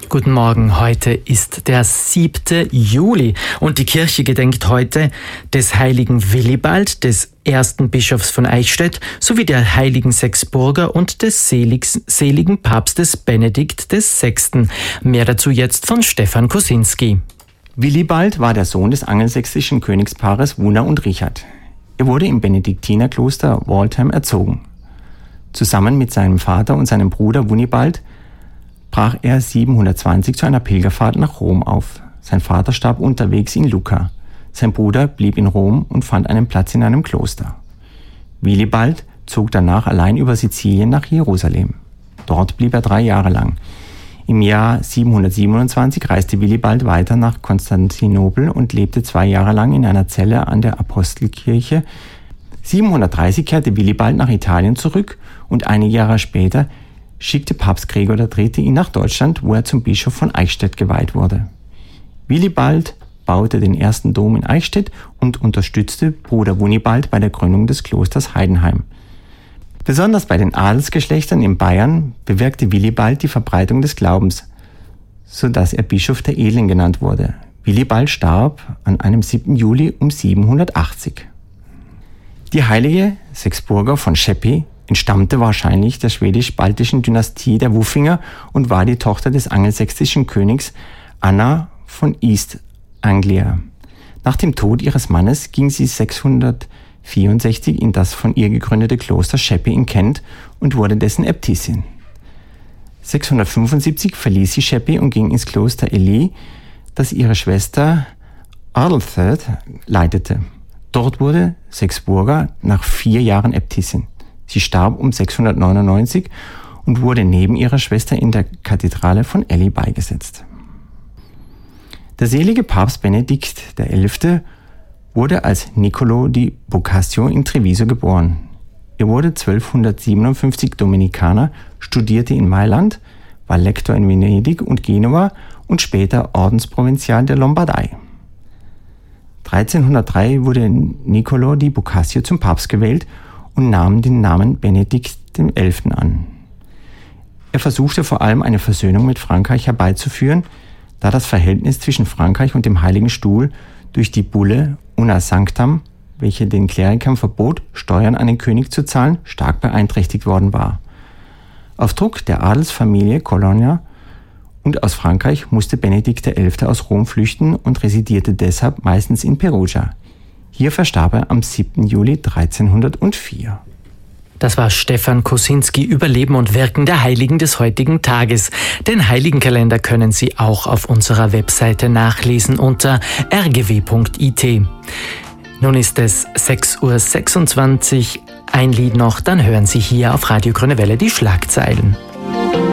Guten Morgen, heute ist der 7. Juli und die Kirche gedenkt heute des heiligen Willibald, des ersten Bischofs von Eichstätt, sowie der heiligen Sechsburger und des seligen Papstes Benedikt XVI. Mehr dazu jetzt von Stefan Kosinski. Willibald war der Sohn des angelsächsischen Königspaares Wuna und Richard. Er wurde im Benediktinerkloster Waltham erzogen. Zusammen mit seinem Vater und seinem Bruder Wunibald brach er 720 zu einer Pilgerfahrt nach Rom auf. Sein Vater starb unterwegs in Lucca. Sein Bruder blieb in Rom und fand einen Platz in einem Kloster. Willibald zog danach allein über Sizilien nach Jerusalem. Dort blieb er 3 Jahre lang. Im Jahr 727 reiste Willibald weiter nach Konstantinopel und lebte 2 Jahre lang in einer Zelle an der Apostelkirche. 730 kehrte Willibald nach Italien zurück und einige Jahre später schickte Papst Gregor III. Ihn nach Deutschland, wo er zum Bischof von Eichstätt geweiht wurde. Willibald baute den ersten Dom in Eichstätt und unterstützte Bruder Wunibald bei der Gründung des Klosters Heidenheim. Besonders bei den Adelsgeschlechtern in Bayern bewirkte Willibald die Verbreitung des Glaubens, sodass er Bischof der Edlen genannt wurde. Willibald starb an einem 7. Juli um 780. Die heilige Sechsburger von Szepy entstammte wahrscheinlich der schwedisch-baltischen Dynastie der Wuffinger und war die Tochter des angelsächsischen Königs Anna von East Anglia. Nach dem Tod ihres Mannes ging sie 664 in das von ihr gegründete Kloster Szepy in Kent und wurde dessen Äbtissin. 675 verließ sie Szepy und ging ins Kloster Ely, das ihre Schwester Adeltherd leitete. Dort wurde Sechsburger nach 4 Jahren Äbtissin. Sie starb um 699 und wurde neben ihrer Schwester in der Kathedrale von Ely beigesetzt. Der selige Papst Benedikt XI. Wurde als Niccolò di Boccaccio in Treviso geboren. Er wurde 1257 Dominikaner, studierte in Mailand, war Lektor in Venedig und Genua und später Ordensprovinzial der Lombardei. 1303 wurde Niccolò di Boccaccio zum Papst gewählt und nahm den Namen Benedikt XI. An. Er versuchte vor allem eine Versöhnung mit Frankreich herbeizuführen, da das Verhältnis zwischen Frankreich und dem Heiligen Stuhl durch die Bulle Una Sanctam, welche den Klerikern verbot, Steuern an den König zu zahlen, stark beeinträchtigt worden war. Auf Druck der Adelsfamilie Colonna und aus Frankreich musste Benedikt XI. Aus Rom flüchten und residierte deshalb meistens in Perugia. Hier verstarb er am 7. Juli 1304. Das war Stefan Kosinski über Leben und Wirken der Heiligen des heutigen Tages. Den Heiligenkalender können Sie auch auf unserer Webseite nachlesen unter rgw.it. Nun ist es 6:26 Uhr. Ein Lied noch, dann hören Sie hier auf Radio Grüne Welle die Schlagzeilen.